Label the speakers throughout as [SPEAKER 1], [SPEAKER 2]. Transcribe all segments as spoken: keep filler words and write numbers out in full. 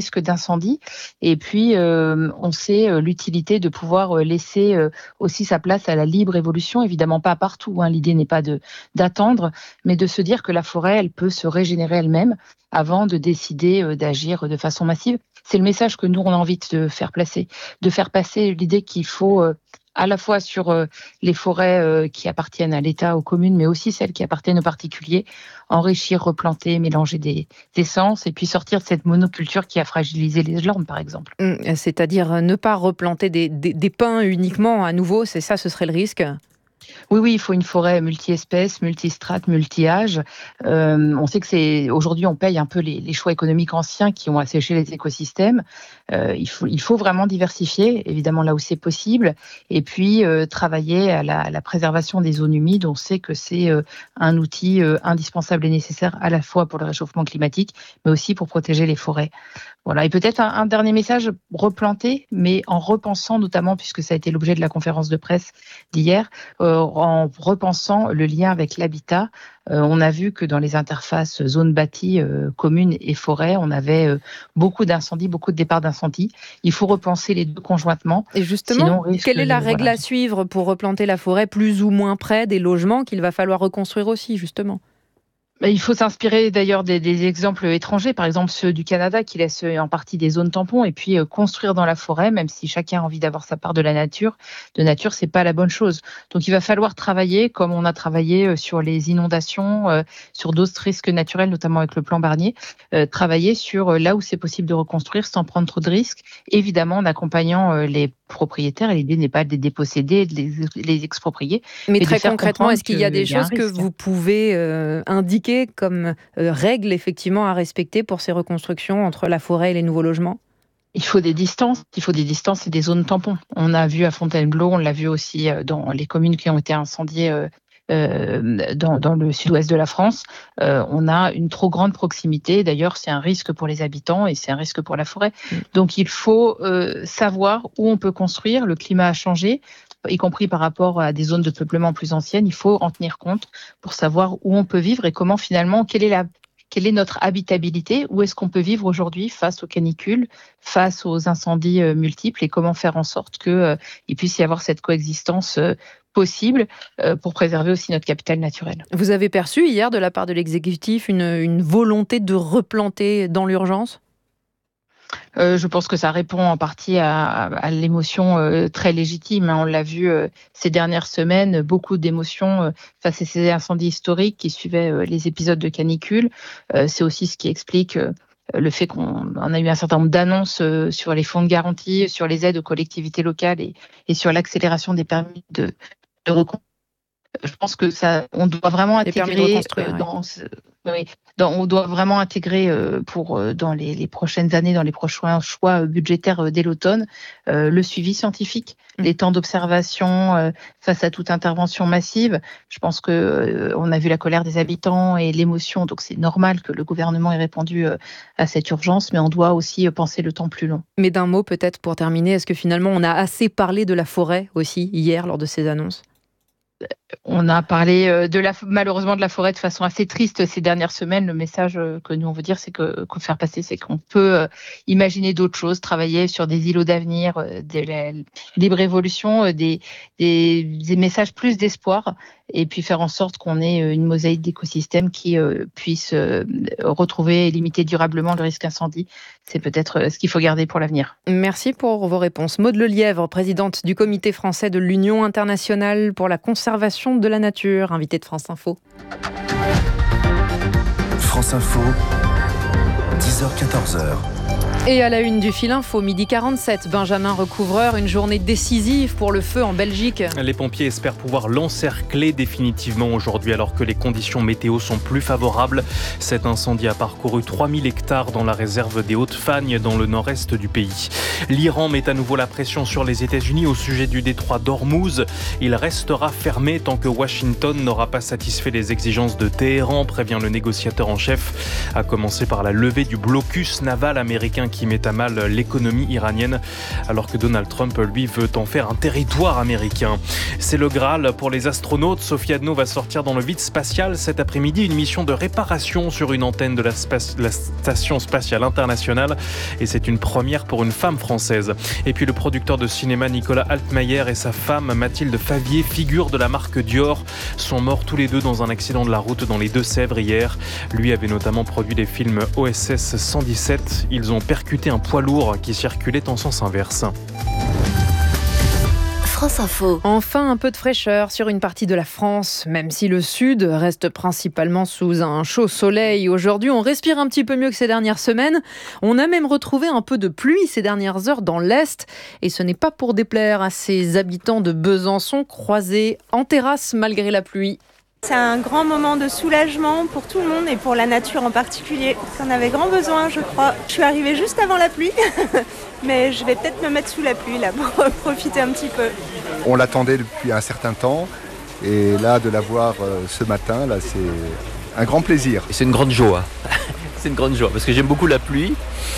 [SPEAKER 1] risque d'incendie. Et puis, euh, on sait euh, l'utilité de pouvoir euh, laisser euh, aussi sa place à la libre évolution, évidemment pas partout. Hein. L'idée n'est pas de, d'attendre, mais de se dire que la forêt, elle peut se régénérer elle-même avant de décider euh, d'agir de façon massive. C'est le message que nous, on a envie de faire placer, de faire passer l'idée qu'il faut euh, à la fois sur euh, les forêts euh, qui appartiennent à l'État, aux communes, mais aussi celles qui appartiennent aux particuliers, enrichir, replanter, mélanger des essences et puis sortir de cette monoculture qui a fragilisé les landes, par exemple.
[SPEAKER 2] Mmh, c'est-à-dire ne pas replanter des, des, des pins uniquement à nouveau, c'est ça, ce serait le risque ?
[SPEAKER 1] Oui, oui, il faut une forêt multi-espèces, multi-strates, multi-âges. Euh, on sait que c'est aujourd'hui, on paye un peu les, les choix économiques anciens qui ont asséché les écosystèmes. Euh, il faut, il faut vraiment diversifier, évidemment là où c'est possible, et puis euh, travailler à la, à la préservation des zones humides. On sait que c'est euh, un outil euh, indispensable et nécessaire à la fois pour le réchauffement climatique, mais aussi pour protéger les forêts. Voilà. Et peut-être un, un dernier message, replanter, mais en repensant notamment, puisque ça a été l'objet de la conférence de presse d'hier, euh, en repensant le lien avec l'habitat. Euh, on a vu que dans les interfaces zones bâties, euh, communes et forêts, on avait euh, beaucoup d'incendies, beaucoup de départs d'incendies. Il faut repenser les deux conjointement.
[SPEAKER 2] Et justement,
[SPEAKER 1] sinon,
[SPEAKER 2] quelle est la règle
[SPEAKER 1] voilà.
[SPEAKER 2] à suivre pour replanter la forêt plus ou moins près des logements qu'il va falloir reconstruire aussi, justement ?
[SPEAKER 1] Il faut s'inspirer d'ailleurs des, des exemples étrangers, par exemple ceux du Canada qui laissent en partie des zones tampons et puis euh, construire dans la forêt, même si chacun a envie d'avoir sa part de la nature. De nature, c'est pas la bonne chose. Donc il va falloir travailler comme on a travaillé sur les inondations, euh, sur d'autres risques naturels, notamment avec le plan Barnier, euh, travailler sur euh, là où c'est possible de reconstruire sans prendre trop de risques, évidemment en accompagnant euh, les propriétaires. Et l'idée n'est pas de les déposséder, de les, les exproprier.
[SPEAKER 2] Mais, mais très
[SPEAKER 1] de faire
[SPEAKER 2] concrètement, est-ce qu'il y a des
[SPEAKER 1] y a
[SPEAKER 2] choses que vous pouvez euh, indiquer comme euh, règles effectivement à respecter pour ces reconstructions entre la forêt et les nouveaux logements ?
[SPEAKER 1] Il faut des distances, il faut des distances et des zones tampons. On a vu à Fontainebleau, on l'a vu aussi dans les communes qui ont été incendiées euh, dans, dans le sud-ouest de la France. Euh, on a une trop grande proximité. D'ailleurs, c'est un risque pour les habitants et c'est un risque pour la forêt. Donc, il faut euh, savoir où on peut construire. Le climat a changé, y compris par rapport à des zones de peuplement plus anciennes. Il faut en tenir compte pour savoir où on peut vivre et comment finalement, quelle est la Quelle est notre habitabilité ? Où est-ce qu'on peut vivre aujourd'hui face aux canicules, face aux incendies euh, multiples et comment faire en sorte qu'il euh, puisse y avoir cette coexistence euh, possible euh, pour préserver aussi notre capital naturel.
[SPEAKER 2] Vous avez perçu hier de la part de l'exécutif une, une volonté de replanter dans l'urgence ?
[SPEAKER 1] Euh, je pense que ça répond en partie à, à l'émotion euh, très légitime. On l'a vu euh, ces dernières semaines, beaucoup d'émotions euh, face à ces incendies historiques qui suivaient euh, les épisodes de canicule. Euh, c'est aussi ce qui explique euh, le fait qu'on on a eu un certain nombre d'annonces euh, sur les fonds de garantie, sur les aides aux collectivités locales et, et sur l'accélération des permis de, de reconstruction. Je pense que ça, on doit vraiment intégrer euh, dans, ce, oui, dans, on doit vraiment intégrer euh, pour euh, dans les, les prochaines années, dans les prochains choix budgétaires euh, dès l'automne, euh, le suivi scientifique, mmh. les temps d'observation euh, face à toute intervention massive. Je pense que euh, on a vu la colère des habitants et l'émotion, donc c'est normal que le gouvernement ait répondu euh, à cette urgence, mais on doit aussi euh, penser le temps plus long.
[SPEAKER 2] Mais d'un mot peut-être pour terminer, est-ce que finalement on a assez parlé de la forêt aussi hier lors de ces annonces ?
[SPEAKER 1] On a parlé de la, malheureusement de la forêt de façon assez triste ces dernières semaines. Le message que nous on veut dire, c'est que qu'on faire passer, c'est qu'on peut imaginer d'autres choses, travailler sur des îlots d'avenir, de la libre évolution, des, des, des messages plus d'espoir, et puis faire en sorte qu'on ait une mosaïque d'écosystèmes qui puisse retrouver et limiter durablement le risque incendie. C'est peut-être ce qu'il faut garder pour l'avenir.
[SPEAKER 2] Merci pour vos réponses. Maude Lelièvre, présidente du Comité français de l'Union internationale pour la conservation de la nature, invitée de France Info.
[SPEAKER 3] France Info, dix heures quatorze heures.
[SPEAKER 2] Et à la une du Fil Info, midi quarante-sept, Benjamin Recouvreur, une journée décisive pour le feu en Belgique.
[SPEAKER 4] Les pompiers espèrent pouvoir l'encercler définitivement aujourd'hui alors que les conditions météo sont plus favorables. Cet incendie a parcouru trois mille hectares dans la réserve des Hautes-Fagnes dans le nord-est du pays. L'Iran met à nouveau la pression sur les États-Unis au sujet du détroit d'Ormuz. Il restera fermé tant que Washington n'aura pas satisfait les exigences de Téhéran, prévient le négociateur en chef, à commencer par la levée du blocus naval américain qui qui met à mal l'économie iranienne, alors que Donald Trump, lui, veut en faire un territoire américain. C'est le Graal pour les astronautes. Sophie Adno va sortir dans le vide spatial cet après-midi, une mission de réparation sur une antenne de la, spa- la Station spatiale internationale, et c'est une première pour une femme française. Et puis le producteur de cinéma Nicolas Altmaier et sa femme Mathilde Favier, figure de la marque Dior, sont morts tous les deux dans un accident de la route dans les Deux-Sèvres hier. Lui avait notamment produit les films O S S cent dix-sept. Ils ont percuté un poids lourd qui circulait en sens inverse.
[SPEAKER 2] France Info. Enfin, un peu de fraîcheur sur une partie de la France, même si le sud reste principalement sous un chaud soleil. Aujourd'hui, on respire un petit peu mieux que ces dernières semaines. On a même retrouvé un peu de pluie ces dernières heures dans l'Est. Et ce n'est pas pour déplaire à ces habitants de Besançon croisés en terrasse malgré la pluie.
[SPEAKER 5] C'est un grand moment de soulagement pour tout le monde et pour la nature en particulier. On avait grand besoin, je crois. Je suis arrivée juste avant la pluie, mais je vais peut-être me mettre sous la pluie là pour profiter un petit peu.
[SPEAKER 6] On l'attendait depuis un certain temps et là de la voir ce matin, là, c'est un grand plaisir.
[SPEAKER 7] C'est une grande joie, c'est une grande joie parce que j'aime beaucoup la pluie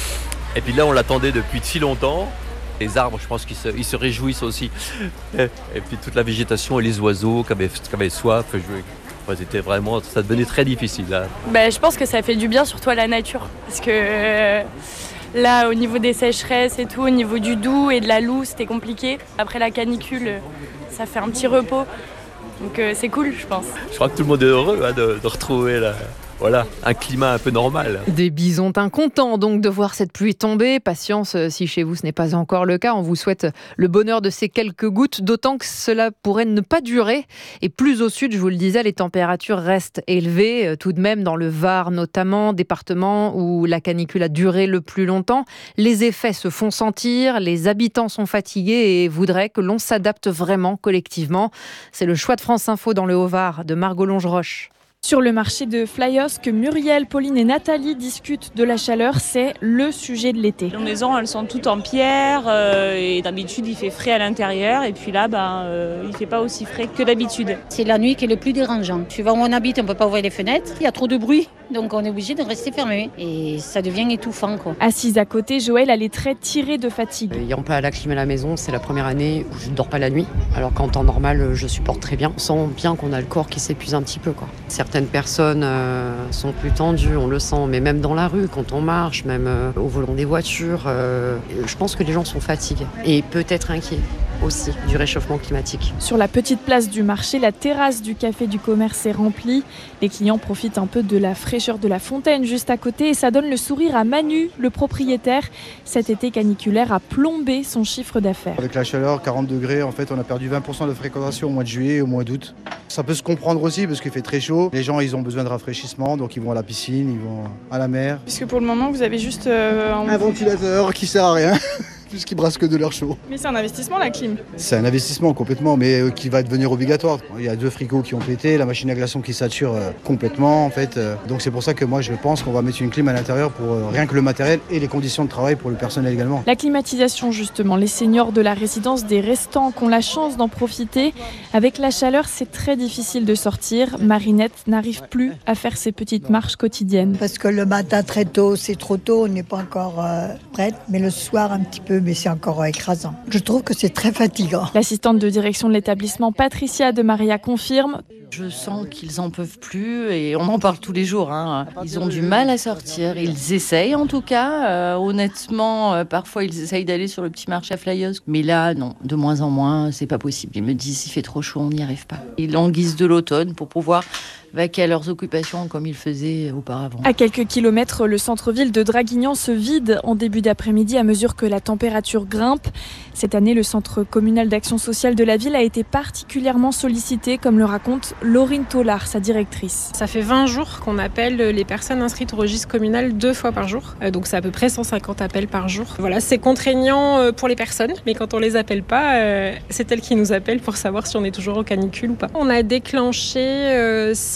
[SPEAKER 7] et puis là on l'attendait depuis si longtemps. Les arbres, je pense qu'ils se, ils se réjouissent aussi. Et puis toute la végétation et les oiseaux qui avaient, qui avaient soif. Je, c'était vraiment, ça devenait très difficile. Là.
[SPEAKER 8] Ben, je pense que ça fait du bien, surtout à la nature. Parce que euh, là, au niveau des sécheresses et tout, au niveau du Doubs et de la Loue, c'était compliqué. Après la canicule, ça fait un petit repos. Donc euh, c'est cool, je pense.
[SPEAKER 7] Je crois que tout le monde est heureux hein, de, de retrouver la... Voilà, un climat un peu normal.
[SPEAKER 2] Des bisontins contents donc de voir cette pluie tomber. Patience si chez vous ce n'est pas encore le cas. On vous souhaite le bonheur de ces quelques gouttes, d'autant que cela pourrait ne pas durer. Et plus au sud, je vous le disais, les températures restent élevées. Tout de même dans le Var notamment, département où la canicule a duré le plus longtemps. Les effets se font sentir, les habitants sont fatigués et voudraient que l'on s'adapte vraiment collectivement. C'est le choix de France Info dans le Haut-Var de Margot Longeroche.
[SPEAKER 9] Sur le marché de Flyosque, Muriel, Pauline et Nathalie discutent de la chaleur. C'est le sujet de l'été.
[SPEAKER 10] Les maisons, elles sont toutes en pierre euh, et d'habitude, il fait frais à l'intérieur. Et puis là, ben, euh, il ne fait pas aussi frais que d'habitude.
[SPEAKER 11] C'est la nuit qui est le plus dérangeant. Suivant où on habite, on ne peut pas ouvrir les fenêtres. Il y a trop de bruit, donc on est obligé de rester fermé. Et ça devient étouffant, quoi.
[SPEAKER 9] Assise à côté, Joël a les traits tirés de fatigue.
[SPEAKER 12] Ayant pas la clim à la maison, c'est la première année où je ne dors pas la nuit. Alors qu'en temps normal, je supporte très bien. On sent bien qu'on a le corps qui s'épuise un petit peu, quoi. Certaines personnes euh, sont plus tendues, on le sent, mais même dans la rue, quand on marche, même euh, au volant des voitures, euh, je pense que les gens sont fatigués et peut-être inquiets aussi du réchauffement climatique.
[SPEAKER 9] Sur la petite place du marché, la terrasse du café du commerce est remplie. Les clients profitent un peu de la fraîcheur de la fontaine juste à côté et ça donne le sourire à Manu, le propriétaire. Cet été caniculaire a plombé son chiffre d'affaires.
[SPEAKER 13] Avec la chaleur, quarante degrés, en fait, on a perdu vingt pour cent de fréquentation au mois de juillet et au mois d'août. Ça peut se comprendre aussi parce qu'il fait très chaud. Les gens, ils ont besoin de rafraîchissement, donc ils vont à la piscine, ils vont à la mer.
[SPEAKER 9] Puisque pour le moment, vous avez juste euh,
[SPEAKER 13] un... un ventilateur qui sert à rien. Puisqu'ils brassent que de l'air chaud.
[SPEAKER 9] Mais c'est un investissement la clim.
[SPEAKER 13] C'est un investissement complètement, mais euh, qui va devenir obligatoire. Il y a deux frigos qui ont pété, la machine à glaçons qui sature euh, complètement en fait. Euh, donc c'est pour ça que moi je pense qu'on va mettre une clim à l'intérieur pour euh, rien que le matériel et les conditions de travail pour le personnel également.
[SPEAKER 9] La climatisation justement, les seniors de la résidence des restants qui ont la chance d'en profiter. Avec la chaleur, c'est très difficile de sortir. Marinette n'arrive plus à faire ses petites marches quotidiennes.
[SPEAKER 14] Parce que le matin très tôt, c'est trop tôt, on n'est pas encore euh, prête, mais le soir un petit peu. Mais c'est encore écrasant. Je trouve que c'est très fatigant.
[SPEAKER 9] L'assistante de direction de l'établissement, Patricia de Maria, confirme.
[SPEAKER 15] Je sens qu'ils en peuvent plus et on en parle tous les jours. Hein. Ils ont du mal à sortir. Ils essayent en tout cas. Euh, honnêtement, euh, parfois ils essayent d'aller sur le petit marché à Flyosque. Mais là, non, de moins en moins, c'est pas possible. Ils me disent, il fait trop chaud, on n'y arrive pas. Ils languissent de l'automne pour pouvoir vaquer à leurs occupations comme ils faisaient auparavant.
[SPEAKER 9] À quelques kilomètres, le centre-ville de Draguignan se vide en début d'après-midi à mesure que la température grimpe. Cette année, le centre communal d'action sociale de la ville a été particulièrement sollicité, comme le raconte Laurine Tollard, sa directrice.
[SPEAKER 16] Ça fait vingt jours qu'on appelle les personnes inscrites au registre communal deux fois par jour. Donc c'est à peu près cent cinquante appels par jour. Voilà, c'est contraignant pour les personnes, mais quand on les appelle pas, c'est elles qui nous appellent pour savoir si on est toujours en canicule ou pas. On a déclenché six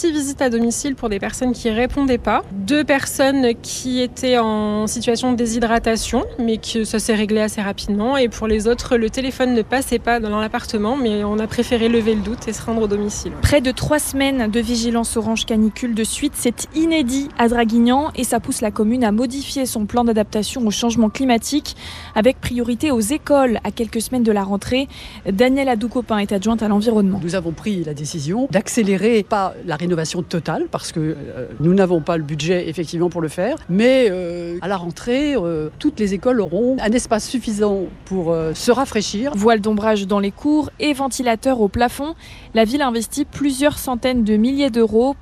[SPEAKER 16] six visites à domicile pour des personnes qui répondaient pas, deux personnes qui étaient en situation de déshydratation, mais que ça s'est réglé assez rapidement. Et pour les autres, le téléphone ne passait pas dans l'appartement, mais on a préféré lever le doute et se rendre au domicile.
[SPEAKER 9] Près de trois semaines de vigilance orange canicule de suite, c'est inédit à Draguignan et ça pousse la commune à modifier son plan d'adaptation au changement climatique avec priorité aux écoles à quelques semaines de la rentrée. Danielle Adoukopin est adjointe à l'environnement.
[SPEAKER 17] Nous avons pris la décision d'accélérer pas la rénovation totale parce que euh, nous n'avons pas le budget effectivement pour le faire, mais euh, à la rentrée, euh, toutes les écoles auront un espace suffisant pour euh, se rafraîchir.
[SPEAKER 9] Voile d'ombrage dans les cours et ventilateurs au plafond. La ville investit plusieurs centaines de milliers d'euros